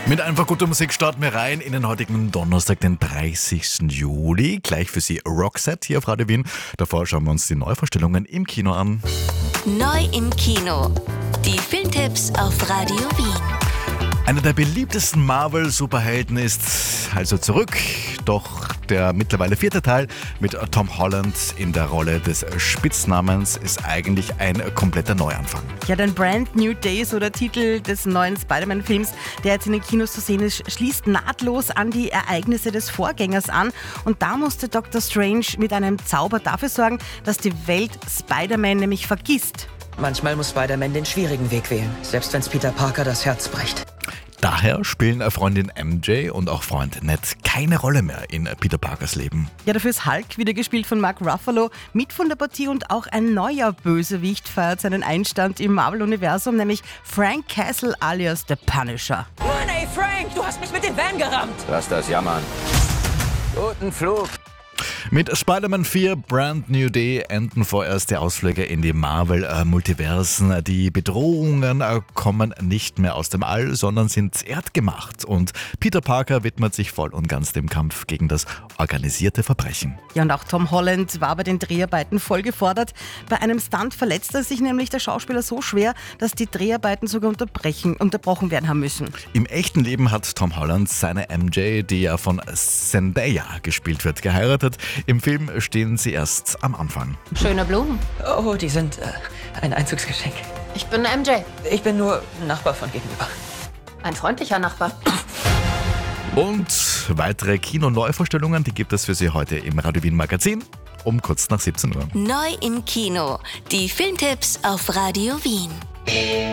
Mit einfach guter Musik starten wir rein in den heutigen Donnerstag, den 30. Juli. Gleich für Sie Roxette hier auf Radio Wien. Davor schauen wir uns die Neuvorstellungen im Kino an. Neu im Kino. Die Filmtipps auf Radio Wien. Einer der beliebtesten Marvel-Superhelden ist also zurück. Doch der mittlerweile 4. Teil mit Tom Holland in der Rolle des Spitznamens ist eigentlich ein kompletter Neuanfang. Ja, denn Brand New Day, so der Titel des neuen Spider-Man-Films, der jetzt in den Kinos zu sehen ist, schließt nahtlos an die Ereignisse des Vorgängers an. Und da musste Dr. Strange mit einem Zauber dafür sorgen, dass die Welt Spider-Man nämlich vergisst. Manchmal muss Spider-Man den schwierigen Weg wählen, selbst wenn es Peter Parker das Herz bricht. Daher spielen Freundin MJ und auch Freund Ned keine Rolle mehr in Peter Parkers Leben. Ja, dafür ist Hulk, wieder gespielt von Mark Ruffalo, mit von der Partie und auch ein neuer Bösewicht feiert seinen Einstand im Marvel-Universum, nämlich Frank Castle alias The Punisher. Mann, ey Frank, du hast mich mit dem Van gerammt. Lass das jammern. Guten Flug. Mit Spider-Man 4 Brand New Day enden vorerst die Ausflüge in die Marvel-Multiversen. Die Bedrohungen kommen nicht mehr aus dem All, sondern sind erdgemacht. Und Peter Parker widmet sich voll und ganz dem Kampf gegen das organisierte Verbrechen. Ja, und auch Tom Holland war bei den Dreharbeiten voll gefordert. Bei einem Stunt verletzte sich nämlich der Schauspieler so schwer, dass die Dreharbeiten sogar unterbrochen werden haben müssen. Im echten Leben hat Tom Holland seine MJ, die ja von Zendaya gespielt wird, geheiratet. Im Film stehen sie erst am Anfang. Schöne Blumen. Oh, die sind ein Einzugsgeschenk. Ich bin MJ. Ich bin nur Nachbar von gegenüber. Ein freundlicher Nachbar. Und weitere Kino-Neuvorstellungen, die gibt es für Sie heute im Radio Wien Magazin um kurz nach 17 Uhr. Neu im Kino. Die Filmtipps auf Radio Wien.